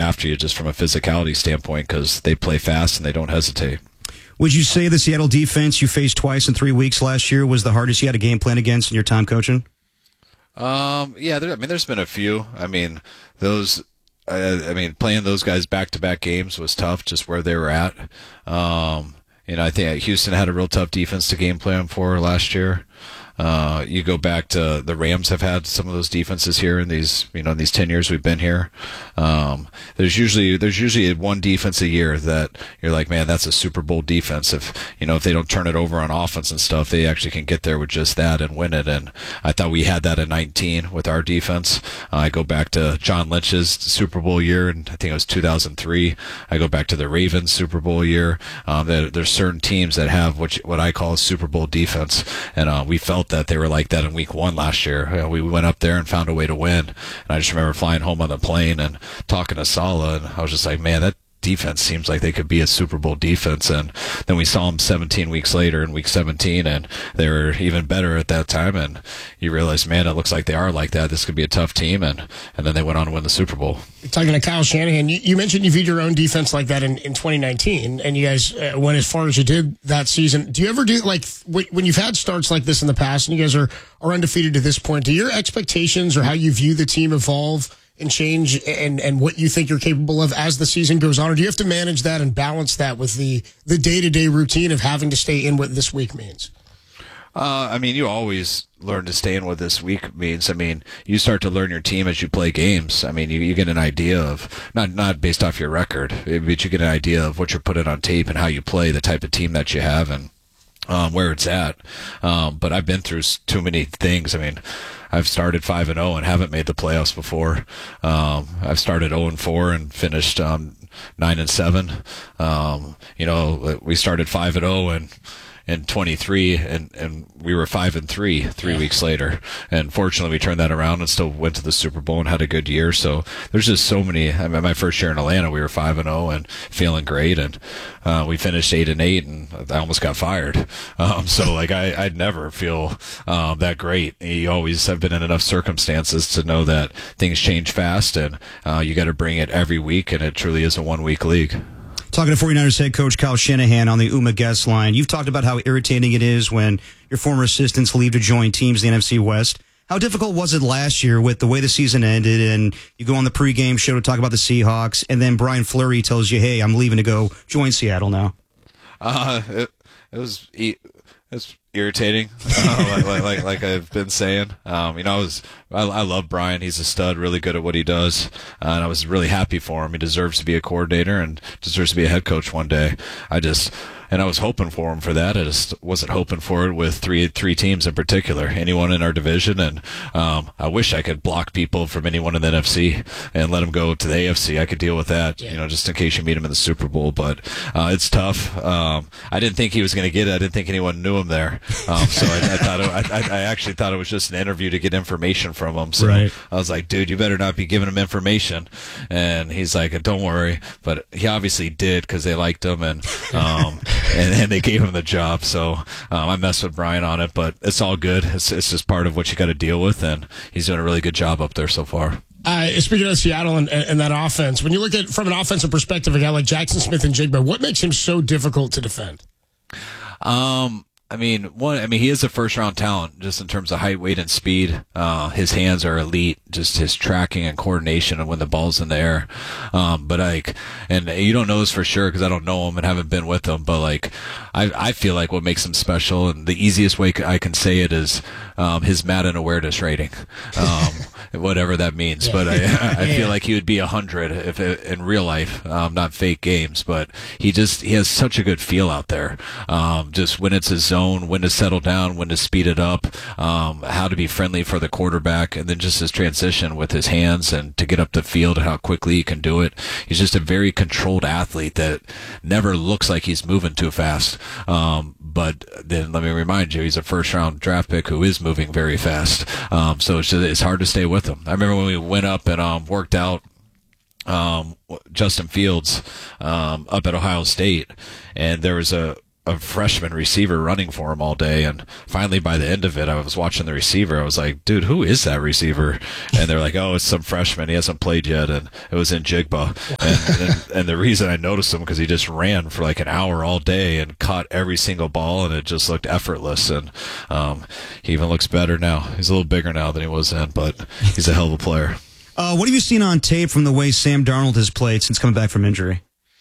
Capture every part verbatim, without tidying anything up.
after you just from a physicality standpoint because they play fast and they don't hesitate. Would you say the Seattle defense you faced twice in three weeks last year was the hardest you had a game plan against in your time coaching? Um, yeah, there, I mean, there's been a few. I mean, those. I, I mean, playing those guys back-to-back games was tough, just where they were at. Um, you know, I think Houston had a real tough defense to game plan for last year. Uh, you go back to the Rams have had some of those defenses here in these, you know, in these ten years we've been here. Um, there's usually, there's usually one defense a year that you're like, man, that's a Super Bowl defense. If, you know, if they don't turn it over on offense and stuff, they actually can get there with just that and win it. And I thought we had that in nineteen with our defense. Uh, I go back to John Lynch's Super Bowl year, and I think it was two thousand three. I go back to the Ravens Super Bowl year. Um, there, there's certain teams that have what, you, what I call a Super Bowl defense. And, uh, we felt that they were like that in week one last year. You know, we went up there and found a way to win. And I just remember flying home on the plane and talking to Saleh, and I was just like, man, that defense seems like they could be a Super Bowl defense. And then we saw them seventeen weeks later in week seventeen, and they were even better at that time. And you realize, man, it looks like they are like that. This could be a tough team. And, and then they went on to win the Super Bowl. Talking to Kyle Shanahan, you, you mentioned you viewed your own defense like that in, in twenty nineteen, and you guys uh, went as far as you did that season. Do you ever do, like, w- when you've had starts like this in the past, and you guys are, are undefeated to this point, do your expectations or how you view the team evolve and change, and, and what you think you're capable of as the season goes on? Or do you have to manage that and balance that with the, the day-to-day routine of having to stay in what this week means? Uh, I mean, you always learn to stay in what this week means. I mean, you start to learn your team as you play games. I mean, you, you get an idea of, not not based off your record, but you get an idea of what you're putting on tape and how you play, the type of team that you have, and um, where it's at. Um, but I've been through too many things. I mean, I've started five and zero and haven't made the playoffs before. Um, I've started zero and four and finished um, nine and seven. Um, you know, we started five and zero and. in twenty-three, and, and we were five and three three yeah. weeks later. And fortunately, we turned that around and still went to the Super Bowl and had a good year. So there's just so many. I mean, my first year in Atlanta, we were five and zero and feeling great, and uh, we finished eight and eight, and I almost got fired. Um, so like I, I'd never feel um, that great. You always have been in enough circumstances to know that things change fast, and uh, you got to bring it every week, and it truly is a one week league. Talking to 49ers head coach Kyle Shanahan on the Uma guest line. You've talked about how irritating it is when your former assistants leave to join teams in the N F C West. How difficult was it last year with the way the season ended, and you go on the pregame show to talk about the Seahawks, and then Brian Fleury tells you, hey, I'm leaving to go join Seattle now? Uh, it, it was it was irritating, uh, like, like, like like I've been saying. Um, you know, I was I, I love Brian. He's a stud, really good at what he does, uh, and I was really happy for him. He deserves to be a coordinator and deserves to be a head coach one day. I just. And I was hoping for him for that. I just wasn't hoping for it with three three teams in particular, anyone in our division. And um, I wish I could block people from anyone in the N F C and let them go to the A F C. I could deal with that, yeah. you know, just in case you meet him in the Super Bowl. But uh, it's tough. Um, I didn't think he was going to get it. I didn't think anyone knew him there. Um, so I, I thought it, I, I actually thought it was just an interview to get information from him. So right. I was like, dude, you better not be giving him information. And he's like, don't worry. But he obviously did because they liked him, and um, and, and they gave him the job. So um, I messed with Brian on it, but it's all good. It's, it's just part of what you got to deal with, and he's doing a really good job up there so far. Uh, speaking of Seattle and, and that offense, when you look at from an offensive perspective, a guy like Jackson Smith-Njigba, what makes him so difficult to defend? Um, I mean, one. I mean, he is a first-round talent, just in terms of height, weight, and speed. Uh, his hands are elite. Just his tracking and coordination, and when the ball's in the air. Um, but like, and you don't know this for sure because I don't know him and haven't been with him. But like, I I feel like what makes him special, and the easiest way I can say it is um, his Madden awareness rating, um, whatever that means. Yeah. But I I feel like he would be a hundred if it, in real life, um, not fake games. But he just he has such a good feel out there. Um, just when it's his zone, when to settle down, when to speed it up, um, how to be friendly for the quarterback, and then just his transition with his hands and to get up the field and how quickly he can do it. He's just a very controlled athlete that never looks like he's moving too fast. Um, but then let me remind you, he's a first round draft pick who is moving very fast. Um, so it's just, it's hard to stay with him. I remember when we went up and um, worked out um, Justin Fields um, up at Ohio State, and there was a a freshman receiver running for him all day. And finally, by the end of it, I was watching the receiver. I was like, dude, who is that receiver? And they're like, oh, it's some freshman. He hasn't played yet. And it was in Jigba. And, and, and the reason I noticed him because he just ran for like an hour all day and caught every single ball, and it just looked effortless. And um, he even looks better now. He's a little bigger now than he was then, but he's a hell of a player. Uh, what have you seen on tape from the way Sam Darnold has played since coming back from injury?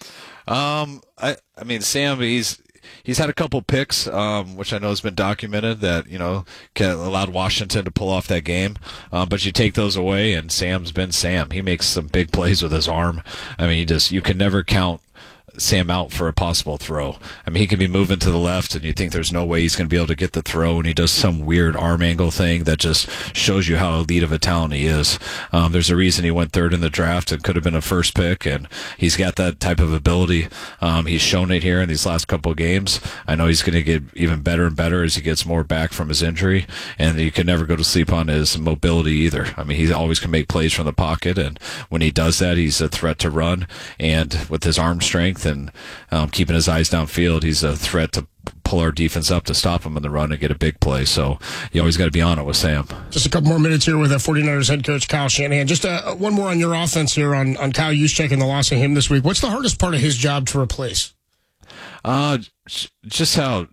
Um, I, I mean, Sam, he's, he's had a couple picks, um, which I know has been documented that, you know, can, allowed Washington to pull off that game. Um, but you take those away and Sam's been Sam. He makes some big plays with his arm. I mean, you just, you can never count Sam out for a possible throw. I mean, he can be moving to the left and you think there's no way he's going to be able to get the throw, and he does some weird arm angle thing that just shows you how elite of a talent he is. Um, there's a reason he went third in the draft and could have been a first pick, and he's got that type of ability. Um, he's shown it here in these last couple of games. I know he's going to get even better and better as he gets more back from his injury, and you can never go to sleep on his mobility either. I mean, he always can make plays from the pocket, and when he does that, he's a threat to run, and with his arm strength and um, keeping his eyes downfield, he's a threat to pull our defense up to stop him in the run and get a big play. So you always got to be on it with Sam. Just a couple more minutes here with the 49ers head coach Kyle Shanahan. Just uh, one more on your offense here on, on Kyle Juszczyk and the loss of him this week. What's the hardest part of his job to replace? Uh, just how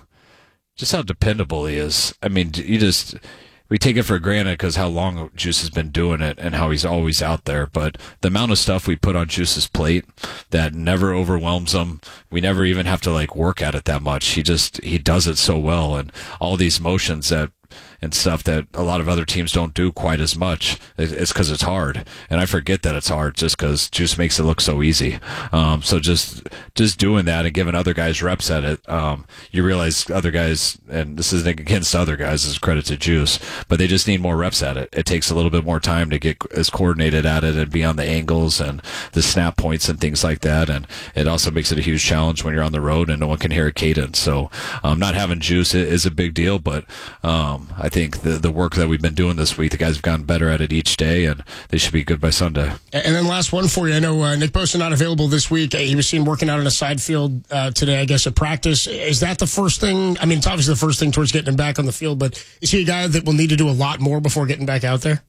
just how dependable he is. I mean, you just... We take it for granted because how long Juice has been doing it and how he's always out there. But the amount of stuff we put on Juice's plate that never overwhelms him, we never even have to like work at it that much. He just, he does it so well. And all these motions that, and stuff that a lot of other teams don't do quite as much. It's because it's hard, and I forget that it's hard just because Juice makes it look so easy. Um, so just just doing that and giving other guys reps at it, um, you realize other guys, and this isn't against other guys, this is credit to Juice, but they just need more reps at it. It takes a little bit more time to get as coordinated at it and be on the angles and the snap points and things like that. And it also makes it a huge challenge when you're on the road and no one can hear a cadence. So um, not having Juice is a big deal, but um, I I think the the work that we've been doing this week, the guys have gotten better at it each day, and they should be good by Sunday. And then last one for you. I know uh, Nick Bosa not available this week. He was seen working out in a side field uh, today, I guess, at practice. Is that the first thing? I mean, it's obviously the first thing towards getting him back on the field, but is he a guy that will need to do a lot more before getting back out there?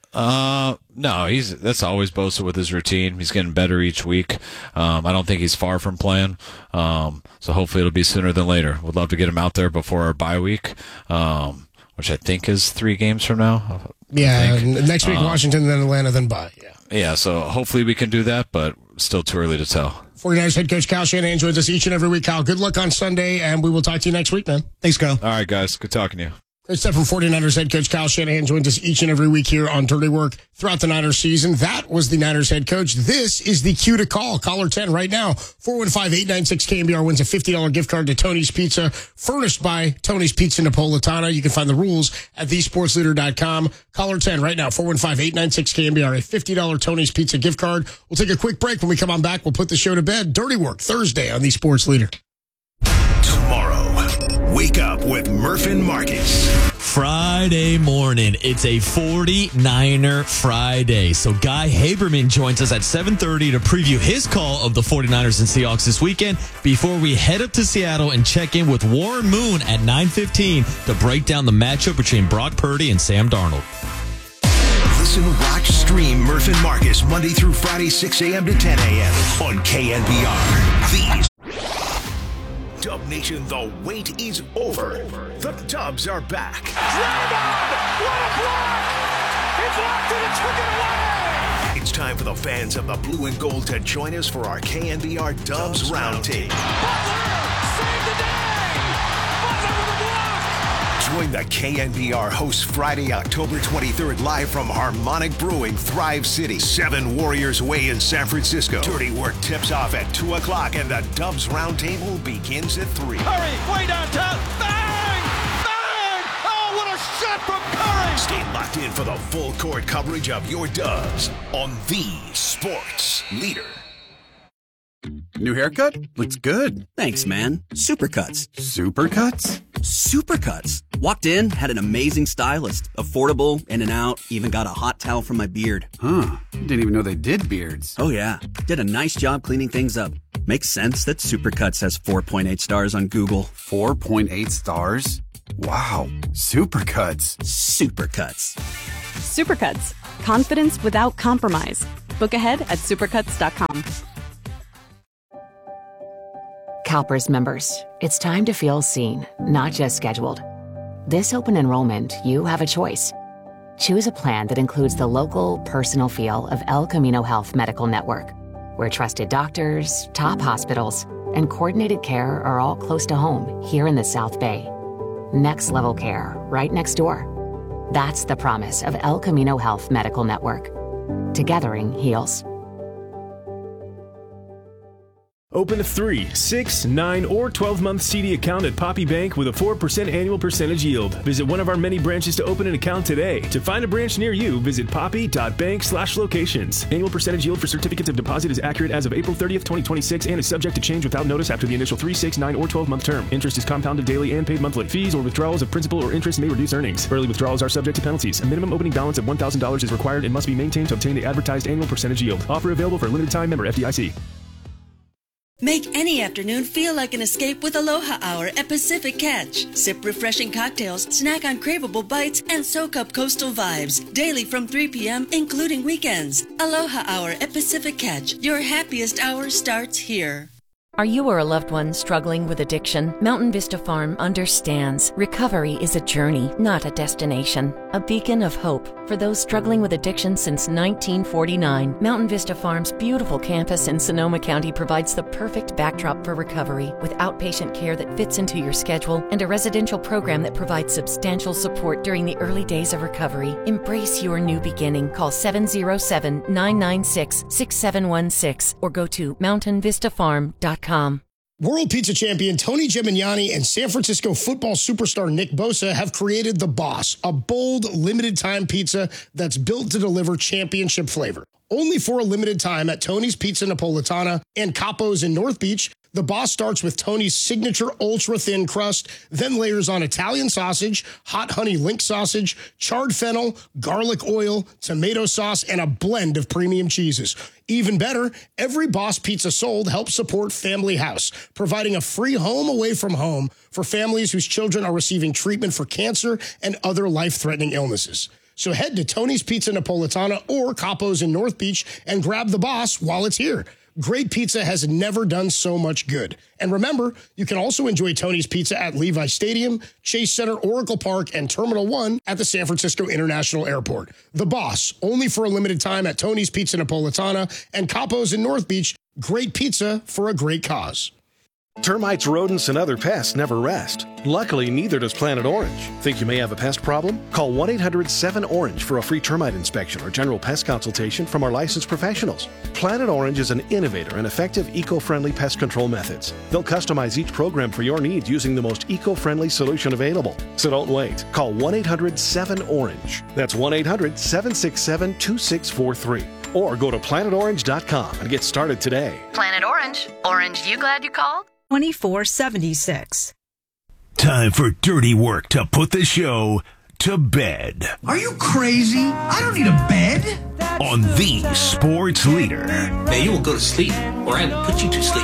Uh, no, he's, that's always Bosa with his routine. He's getting better each week. Um, I don't think he's far from playing. Um, so hopefully it'll be sooner than later. Would love to get him out there before our bye week. Um, which I think is three games from now. Yeah, next week, um, Washington, then Atlanta, then bye. Yeah. Yeah, so hopefully we can do that, but still too early to tell. 49ers head coach Kyle Shanahan joins us each and every week. Kyle, good luck on Sunday, and we will talk to you next week, man. Thanks, Kyle. All right, guys. Good talking to you. Great stuff from 49ers head coach Kyle Shanahan joins us each and every week here on Dirty Work throughout the Niners season. That was the Niners head coach. This is the cue to call. Caller ten right now. four one five, eight nine six, K M B R wins a fifty dollars gift card to Tony's Pizza, furnished by Tony's Pizza Napolitana. You can find the rules at the sports leader dot com. Caller ten right now. four one five, eight nine six, K M B R, a fifty dollars Tony's Pizza gift card. We'll take a quick break. When we come on back, we'll put the show to bed. Dirty Work Thursday on the Sports Leader. Tomorrow, wake up with Murph and Marcus. Friday morning. It's a forty-niner Friday. So Guy Haberman joins us at seven thirty to preview his call of the 49ers and Seahawks this weekend before we head up to Seattle and check in with Warren Moon at nine fifteen to break down the matchup between Brock Purdy and Sam Darnold. Listen, watch, stream Murph and Marcus Monday through Friday, six a.m. to ten a.m. on K N B R. The Dub Nation, the wait is over. The Dubs are back. Draymond! What a block! He blocked it and took it away! It's time for the fans of the blue and gold to join us for our K N B R Dubs Roundtable. Butler! Save the day! Butler with a block! Join the K N B R hosts Friday, October twenty-third, live from Harmonic Brewing, Thrive City, seven Warriors Way in San Francisco. Dirty Work tips off at two o'clock, and the Dubs Roundtable begins at three. Curry, way downtown, bang! Bang! Oh, what a shot from Curry! Stay locked in for the full court coverage of your Dubs on the Sports Leader. New haircut? Looks good. Thanks, man. Supercuts. Supercuts? Supercuts. Walked in, had an amazing stylist. Affordable, in and out, even got a hot towel from my beard. Huh. Didn't even know they did beards. Oh, yeah. Did a nice job cleaning things up. Makes sense that Supercuts has four point eight stars on Google. four point eight stars? Wow. Supercuts. Supercuts. Supercuts. Confidence without compromise. Book ahead at supercuts dot com. CalPERS members, it's time to feel seen, not just scheduled. This open enrollment, you have a choice. Choose a plan that includes the local, personal feel of El Camino Health Medical Network, where trusted doctors, top hospitals, and coordinated care are all close to home here in the South Bay. Next level care, right next door. That's the promise of El Camino Health Medical Network. Togethering heals. Open a three, six, nine, or twelve-month C D account at Poppy Bank with a four percent annual percentage yield. Visit one of our many branches to open an account today. To find a branch near you, visit poppy.bank slash locations. Annual percentage yield for certificates of deposit is accurate as of April thirtieth, twenty twenty-six and is subject to change without notice after the initial three, six, nine, or twelve-month term. Interest is compounded daily and paid monthly. Fees or withdrawals of principal or interest may reduce earnings. Early withdrawals are subject to penalties. A minimum opening balance of one thousand dollars is required and must be maintained to obtain the advertised annual percentage yield. Offer available for a limited time. Member F D I C. Make any afternoon feel like an escape with Aloha Hour at Pacific Catch. Sip refreshing cocktails, snack on craveable bites, and soak up coastal vibes. Daily from three p.m., including weekends. Aloha Hour at Pacific Catch. Your happiest hour starts here. Are you or a loved one struggling with addiction? Mountain Vista Farm understands. Recovery is a journey, not a destination. A beacon of hope for those struggling with addiction since nineteen forty-nine. Mountain Vista Farm's beautiful campus in Sonoma County provides the perfect backdrop for recovery, with outpatient care that fits into your schedule and a residential program that provides substantial support during the early days of recovery. Embrace your new beginning. Call seven oh seven, nine nine six, six seven one six or go to mountain vista farm dot com. World Pizza Champion Tony Gemignani and San Francisco football superstar Nick Bosa have created The Boss, a bold, limited-time pizza that's built to deliver championship flavor. Only for a limited time at Tony's Pizza Napolitana and Capo's in North Beach, The Boss starts with Tony's signature ultra-thin crust, then layers on Italian sausage, hot honey link sausage, charred fennel, garlic oil, tomato sauce, and a blend of premium cheeses. Even better, every Boss pizza sold helps support Family House, providing a free home away from home for families whose children are receiving treatment for cancer and other life-threatening illnesses. So head to Tony's Pizza Napolitana or Capo's in North Beach and grab The Boss while it's here. Great pizza has never done so much good. And remember, you can also enjoy Tony's Pizza at Levi Stadium, Chase Center, Oracle Park, and Terminal one at the San Francisco International Airport. The Boss, only for a limited time at Tony's Pizza Napolitana and Capo's in North Beach. Great pizza for a great cause. Termites, rodents, and other pests never rest. Luckily, neither does Planet Orange. Think you may have a pest problem? Call one eight hundred seven orange for a free termite inspection or general pest consultation from our licensed professionals. Planet Orange is an innovator in effective eco-friendly pest control methods. They'll customize each program for your needs using the most eco-friendly solution available. So don't wait. Call one eight hundred seven orange. That's one eight hundred seven six seven two six four three. Or go to planet orange dot com and get started today. Planet Orange. Orange, you glad you called? twenty-four seventy-six. Time for dirty work to put the show to bed. Are you crazy? I don't need a bed. On the sports leader. Now you will go to sleep, or I will put you to sleep.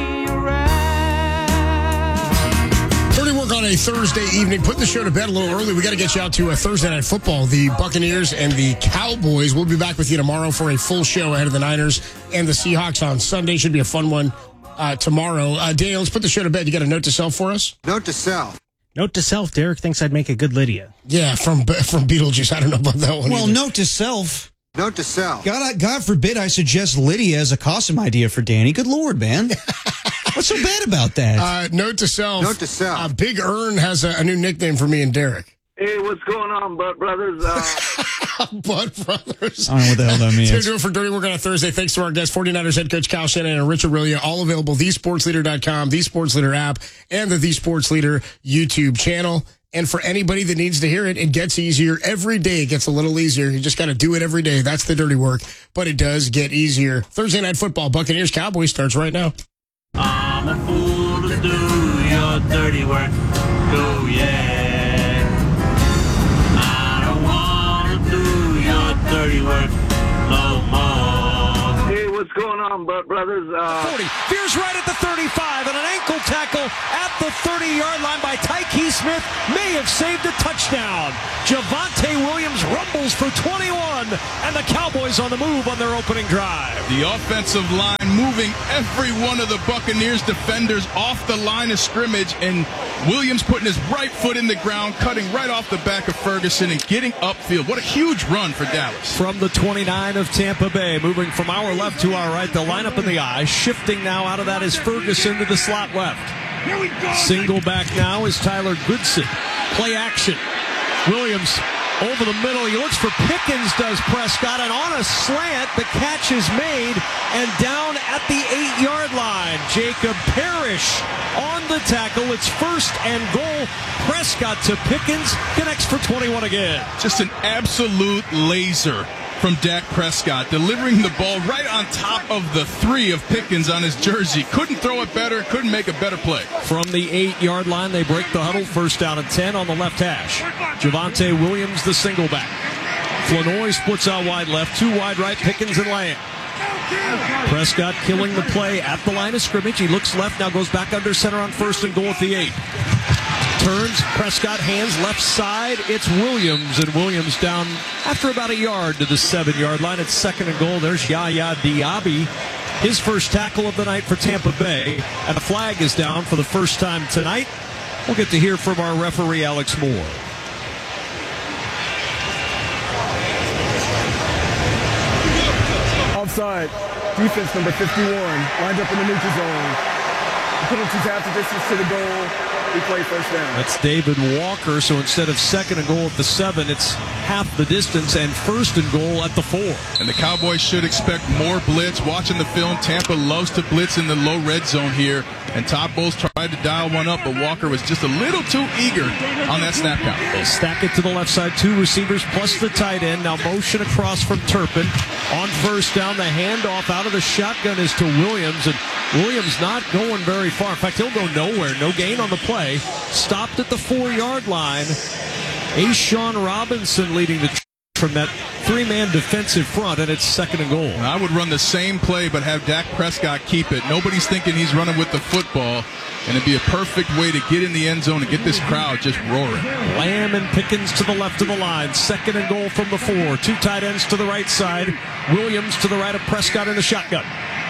Dirty work on a Thursday evening. Putting the show to bed a little early. We got to get you out to a Thursday Night Football. The Buccaneers and the Cowboys. We'll be back with you tomorrow for a full show ahead of the Niners and the Seahawks on Sunday. Should be a fun one. Uh, tomorrow. Uh, Daniel, let's put the show to bed. You got a note to self for us? Note to self. Note to self. Derek thinks I'd make a good Lydia. Yeah, from from Beetlejuice. I don't know about that one. Well, either. note to self. Note to self. God, God forbid I suggest Lydia as a costume idea for Danny. Good Lord, man. What's so bad about that? Uh, note to self. Note to self. Uh, Big Earn has a, a new nickname for me and Derek. Hey, what's going on, Butt Brothers? Uh, Butt Brothers. I don't know what the hell that means. It's going to do it for Dirty Work on a Thursday. Thanks to our guests, forty-niners head coach Kyle Shanahan and Richard Rillia. All available, the sports leader dot com, the Sports Leader app, and the The Sports Leader YouTube channel. And for anybody that needs to hear it, it gets easier. Every day it gets a little easier. You just got to do it every day. That's the dirty work. But it does get easier. Thursday Night Football, Buccaneers Cowboys starts right now. I'm a fool to do your dirty work. Oh, yeah. I don't want to do your dirty work no more. Hey, what's going on, but brothers? Uh, forty. Veers right at the thirty-five, and an ankle tackle at the thirty-yard line by Tyke Smith may have saved a touchdown. Javonte Williams rumbles for twenty-one, and the Cowboys on the move on their opening drive. The offensive line moving every one of the Buccaneers defenders off the line of scrimmage, and Williams putting his right foot in the ground, cutting right off the back of Ferguson and getting upfield. What a huge run for Dallas. From the twenty-nine of Tampa Bay, moving from our left to our right, they'll line up in the eye. Shifting now out of that is Ferguson to the slot left. Single back now is Tyler Goodson. Play action. Williams over the middle. He looks for Pickens, does Prescott, and on a slant, the catch is made, and down at the eight-yard line, Jacob Parrish on the tackle. It's first and goal. Prescott to Pickens, connects for twenty-one again. Just an absolute laser from Dak Prescott, delivering the ball right on top of the three of Pickens on his jersey. Couldn't throw it better, couldn't make a better play. From the eight-yard line, they break the huddle. First down and ten on the left hash. Javonte Williams, the single back. Flanoy splits out wide left, two wide right, Pickens and Lamb. Prescott killing the play at the line of scrimmage. He looks left, now goes back under center on first and goal at the eight. Turns, Prescott hands left side. It's Williams, and Williams down after about a yard to the seven-yard line. It's second and goal. There's Yaya Diaby, his first tackle of the night for Tampa Bay, and a flag is down for the first time tonight. We'll get to hear from our referee, Alex Moore. Offside. Defense number fifty-one lines up in the neutral zone. Penalties half the distance to the goal. We play first down. That's David Walker. So instead of second and goal at the seven, it's half the distance and first and goal at the four. And the Cowboys should expect more blitz. Watching the film, Tampa loves to blitz in the low red zone here. And Todd Bowles tried to dial one up, but Walker was just a little too eager on that snap count. They stack it to the left side. Two receivers plus the tight end. Now motion across from Turpin. On first down, the handoff out of the shotgun is to Williams. And Williams not going very far. In fact, he'll go nowhere. No gain on the play. Stopped at the four-yard line. Ashawn Robinson leading the from that three-man defensive front, and it's second and goal. I would run the same play, but have Dak Prescott keep it. Nobody's thinking he's running with the football, and it'd be a perfect way to get in the end zone and get this crowd just roaring. Lamb and Pickens to the left of the line. Second and goal from the four. Two tight ends to the right side. Williams to the right of Prescott in the shotgun.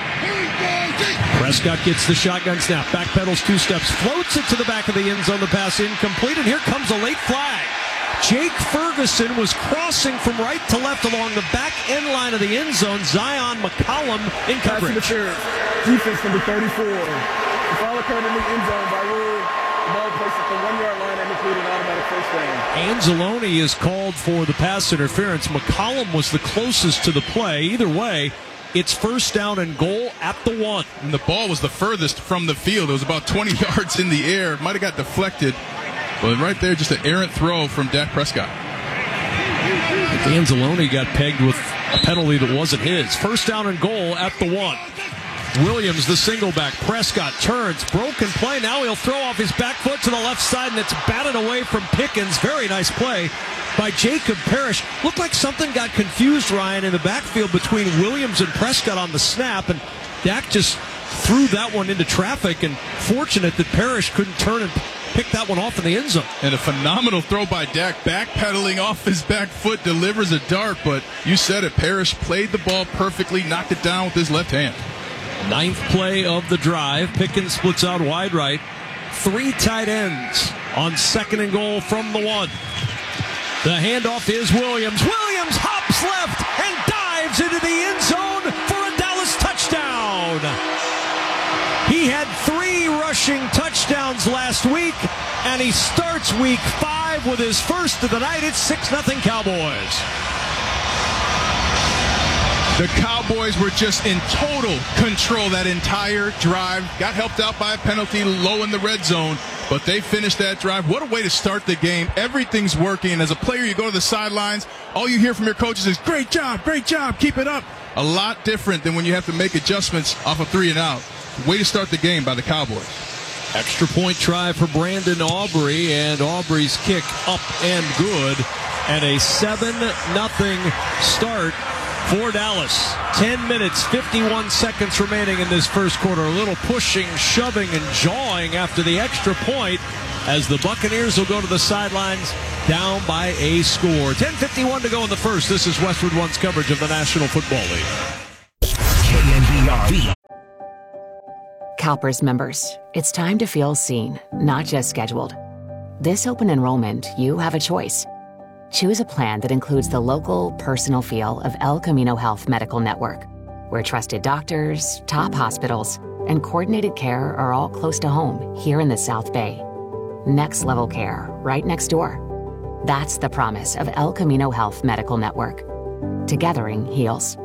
Prescott gets the shotgun snap. Backpedals two steps. Floats it to the back of the end zone. The pass incomplete, and here comes a late flag. Jake Ferguson was crossing from right to left along the back end line of the end zone. Zion McCollum in coverage. Defense number thirty-four. The foul occurred in the end zone by rule. The ball placed at the one-yard line and included an automatic first down. Anzalone is called for the pass interference. McCollum was the closest to the play. Either way, it's first down and goal at the one. And the ball was the furthest from the field. It was about twenty yards in the air. Might have got deflected. But right there, just an errant throw from Dak Prescott. Anzalone got pegged with a penalty that wasn't his. First down and goal at the one. Williams, the single back. Prescott turns. Broken play. Now he'll throw off his back foot to the left side, and it's batted away from Pickens. Very nice play by Jacob Parrish. Looked like something got confused, Ryan, in the backfield between Williams and Prescott on the snap, and Dak just threw that one into traffic, and fortunate that Parrish couldn't turn and pick that one off in the end zone. And a phenomenal throw by Dak, backpedaling off his back foot, delivers a dart, but you said it, Parrish played the ball perfectly, knocked it down with his left hand. Ninth play of the drive. Pickens splits out wide right. Three tight ends on second and goal from the one. The handoff is Williams. Williams hops left and dives into the end zone for a Dallas touchdown. He had three rushing touchdowns last week, and he starts week five with his first of the night. It's six nothing Cowboys. The Cowboys were just in total control that entire drive. Got helped out by a penalty low in the red zone, but they finished that drive. What a way to start the game. Everything's working. And as a player, you go to the sidelines, all you hear from your coaches is, great job, great job, keep it up. A lot different than when you have to make adjustments off a three and out. Way to start the game by the Cowboys. Extra point try for Brandon Aubrey, and Aubrey's kick up and good. And a seven nothing start for Dallas. ten minutes, fifty-one seconds remaining in this first quarter. A little pushing, shoving, and jawing after the extra point as the Buccaneers will go to the sidelines down by a score. ten fifty-one to go in the first. This is Westwood One's coverage of the National Football League. K N B R. CalPERS members, it's time to feel seen, not just scheduled. This open enrollment, you have a choice. Choose a plan that includes the local, personal feel of El Camino Health Medical Network, where trusted doctors, top hospitals, and coordinated care are all close to home here in the South Bay. Next level care, right next door. That's the promise of El Camino Health Medical Network. Togethering heals.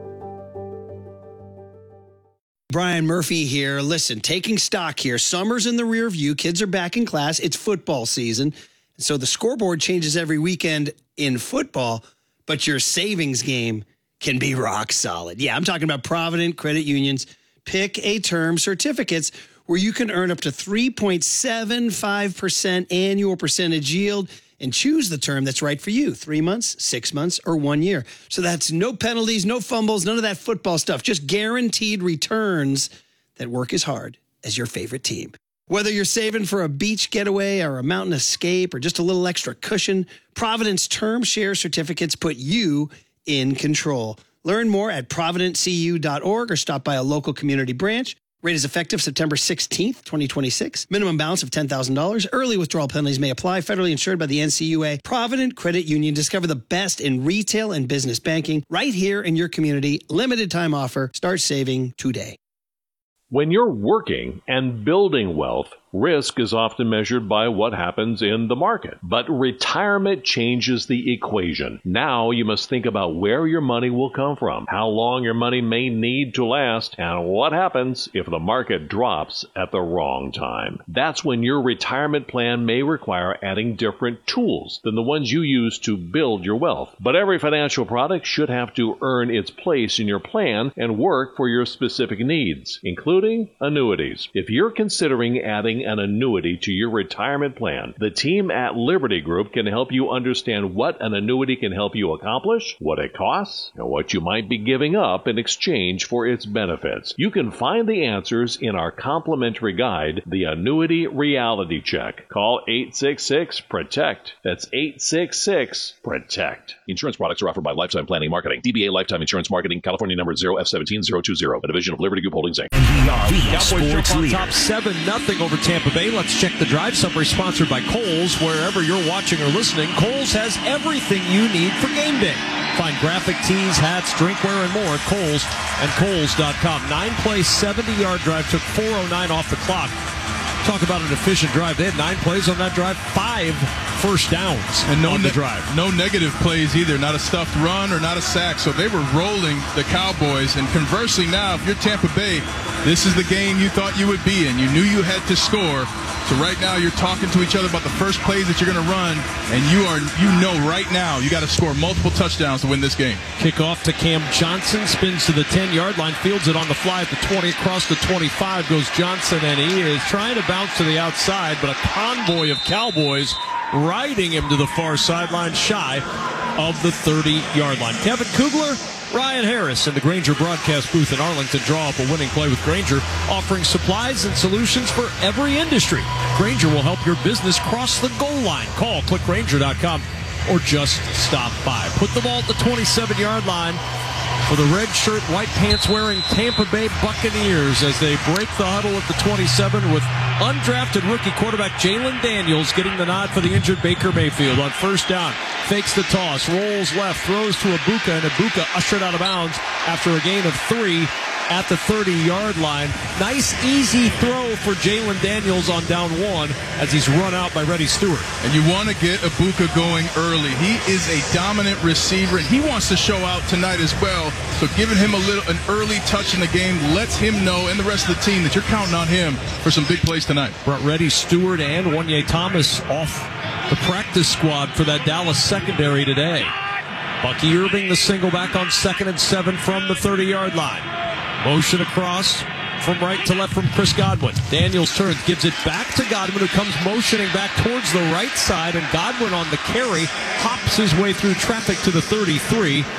Brian Murphy here. Listen, taking stock here. Summer's in the rear view. Kids are back in class. It's football season. So the scoreboard changes every weekend in football, but your savings game can be rock solid. Yeah, I'm talking about Provident Credit Union's Pick a Term certificates where you can earn up to three point seven five percent annual percentage yield and choose the term that's right for you. Three months, six months, or one year. So that's no penalties, no fumbles, none of that football stuff. Just guaranteed returns that work as hard as your favorite team. Whether you're saving for a beach getaway or a mountain escape or just a little extra cushion, Providence Term Share Certificates put you in control. Learn more at provident c u dot org or stop by a local community branch. Rate is effective September sixteenth, twenty twenty-six. Minimum balance of ten thousand dollars. Early withdrawal penalties may apply. Federally insured by the N C U A. Provident Credit Union. Discover the best in retail and business banking right here in your community. Limited time offer. Start saving today. When you're working and building wealth, risk is often measured by what happens in the market. But retirement changes the equation. Now you must think about where your money will come from, how long your money may need to last, and what happens if the market drops at the wrong time. That's when your retirement plan may require adding different tools than the ones you use to build your wealth. But every financial product should have to earn its place in your plan and work for your specific needs, including annuities. If you're considering adding an annuity to your retirement plan, the team at Liberty Group can help you understand what an annuity can help you accomplish, what it costs, and what you might be giving up in exchange for its benefits. You can find the answers in our complimentary guide, The Annuity Reality Check. Call eight six six, PROTECT. That's eight six six, PROTECT. Insurance products are offered by Lifetime Planning Marketing. D B A Lifetime Insurance Marketing, California number zero F one seven zero two zero, a division of Liberty Group Holdings, Incorporated. Cowboys jump on top seven nothing over Tampa Bay. Let's check the drive summary sponsored by Kohl's. Wherever you're watching or listening, Kohl's has everything you need for game day. Find graphic tees, hats, drinkware, and more at Kohl's and Kohl's dot com. Nine-play, seventy-yard drive took four oh nine off the clock. Talk about an efficient drive. They had nine plays on that drive, five first downs and no on the ne- drive. No negative plays either, not a stuffed run or not a sack. So they were rolling the Cowboys. And conversely now, if you're Tampa Bay, this is the game you thought you would be in. You knew you had to score. So right now you're talking to each other about the first plays that you're going to run, and you are you know right now you got to score multiple touchdowns to win this game. Kickoff to Cam Johnson, spins to the ten-yard line, fields it on the fly at the twenty, across the twenty-five goes Johnson, and he is trying to bounce to the outside, but a convoy of Cowboys riding him to the far sideline, shy of the thirty-yard line. Kevin Kugler, Ryan Harris in the Grainger broadcast booth in Arlington. Draw up a winning play with Grainger, offering supplies and solutions for every industry. Grainger will help your business cross the goal line. Call click grainger dot com or just stop by. Put the ball at the twenty-seven-yard line for the red shirt, white pants wearing Tampa Bay Buccaneers as they break the huddle at the twenty-seven with undrafted rookie quarterback Jalen Daniels getting the nod for the injured Baker Mayfield. On first down, fakes the toss, rolls left, throws to Ibuka, and Ibuka ushered out of bounds after a gain of three at the thirty-yard line. Nice, easy throw for Jalen Daniels on down one as he's run out by Reddy Stewart. And you want to get Ibuka going early. He is a dominant receiver, and he wants to show out tonight as well. So giving him a little an early touch in the game lets him know, and the rest of the team, that you're counting on him for some big plays tonight. Brought Reddy Stewart and Wanye Thomas off the practice squad for that Dallas secondary today. Bucky Irving, the single back on second and seven from the thirty-yard line. Motion across from right to left from Chris Godwin. Daniels turns, gives it back to Godwin, who comes motioning back towards the right side, and Godwin on the carry hops his way through traffic to the thirty-three.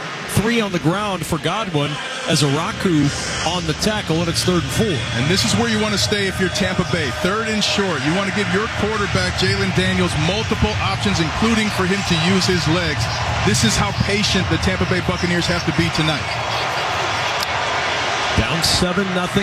three on the ground for Godwin as Araku on the tackle, and it's third and four. And this is where you want to stay if you're Tampa Bay. Third and short. You want to give your quarterback, Jalen Daniels, multiple options, including for him to use his legs. This is how patient the Tampa Bay Buccaneers have to be tonight. Down seven nothing.